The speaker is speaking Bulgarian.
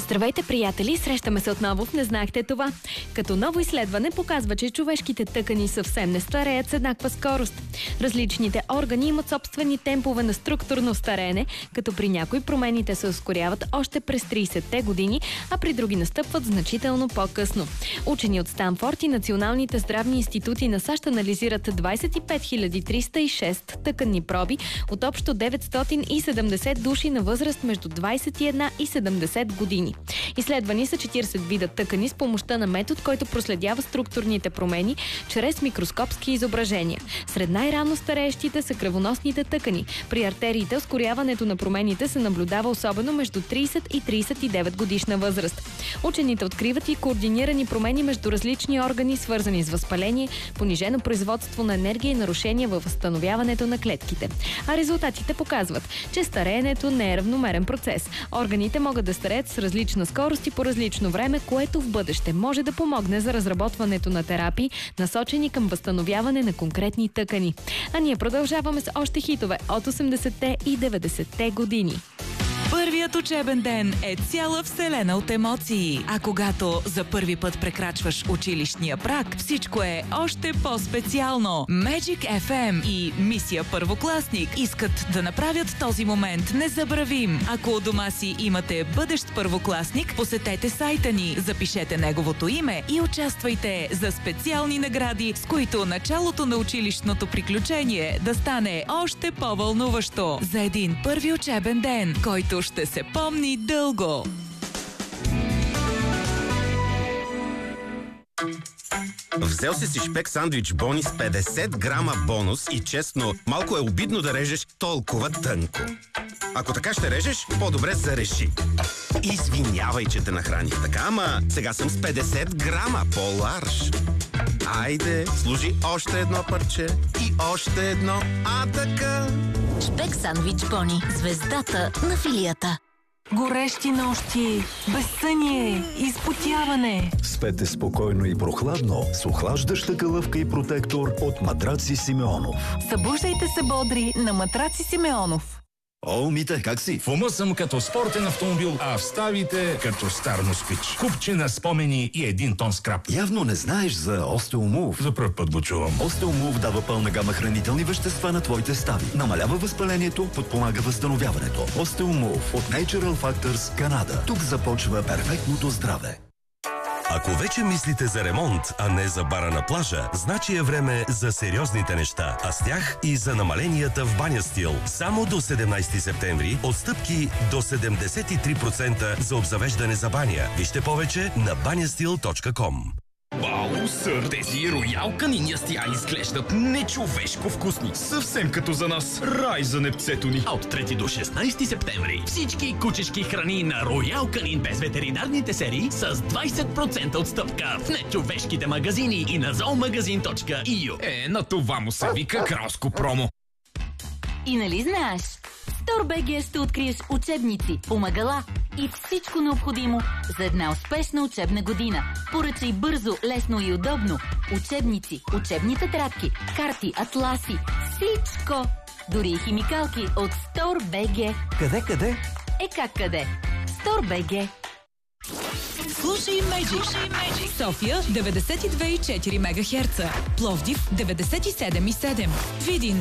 Здравейте, приятели! Срещаме се отново в "Не знаехте това". Като ново изследване показва, че човешките тъкани съвсем не стареят с еднаква скорост. Различните органи имат собствени темпове на структурно стареене, като при някои промените се ускоряват още през 30-те години, а при други настъпват значително по-късно. Учени от Станфорд и националните здравни институти на САЩ анализират 25 306 тъканни проби от общо 970 души на възраст между 21 и 70 години. Изследвани са 40 вида тъкани с помощта на метод, който проследява структурните промени чрез микроскопски изображения. Сред най-рано стареещите са кръвоносните тъкани. При артериите ускоряването на промените се наблюдава особено между 30 и 39 годишна възраст. Учените откриват и координирани промени между различни органи, свързани с възпаление, понижено производство на енергия и нарушения във възстановяването на клетките. А резултатите показват, че стареенето не е равномерен процес. Органите могат да стареят с различна скорост и по различно време, което в бъдеще може да помогне за разработването на терапии, насочени към възстановяване на конкретни тъкани. А ние продължаваме с още хитове от 80-те и 90-те години. Първият учебен ден е цяла вселена от емоции. А когато за първи път прекрачваш училищния праг, всичко е още по-специално. Magic FM и Мисия Първокласник искат да направят този момент незабравим. Ако у дома си имате бъдещ първокласник, посетете сайта ни, запишете неговото име и участвайте за специални награди, с които началото на училищното приключение да стане още по-вълнуващо. За един първи учебен ден, който ще се помни дълго. Взел си шпек сандвич Бони с 50 грама бонус и честно, малко е обидно да режеш толкова тънко. Ако така ще режеш, по-добре зареши. Извинявай, че те нахраних така, ама сега съм с 50 грама по-ларж. Айде, служи още едно парче и още едно. А така... Шпек сандвич Бони. Звездата на филията. Горещи нощи, безсъние, изпотяване. Спете спокойно и прохладно с охлаждаща калъвка и протектор от Матраци Симеонов. Събуждайте се бодри на Матраци Симеонов. О, Мите, как си? В ума съм като спортен автомобил, а в ставите като стар москвич. Купче на спомени и 1 тон скрап. Явно не знаеш за Остеомув. За пръв път го чувам. Остеомув дава пълна гама хранителни вещества на твоите стави. Намалява възпалението, подпомага възстановяването. Остеомув от Natural Factors, Канада. Тук започва перфектното здраве. Ако вече мислите за ремонт, а не за бара на плажа, значи е време за сериозните неща, а с тях и за намаленията в Баня Стил. Само до 17 септември отстъпки до 73% за обзавеждане за баня. Вижте повече на banyastil.com. Вау, сър, тези роял канини ястия изглеждат нечовешко вкусни. Съвсем като за нас. Рай за непцето ни. От 3 до 16 септември всички кучешки храни на Роял Канин без ветеринарните серии с 20% отстъпка в нечовешките магазини и на zoomagazin.eu. На това му се вика кралско промо. И нали знаеш? В StoreBG ще откриеш учебници, помагала и всичко необходимо за една успешна учебна година. Поръчай бързо, лесно и удобно. Учебници, учебни тетрадки, карти, атласи, всичко! Дори и химикалки от StoreBG. Къде? Как къде? StoreBG. Слушай Magic. София 92,4 МГц. Пловдив 97,7. Видин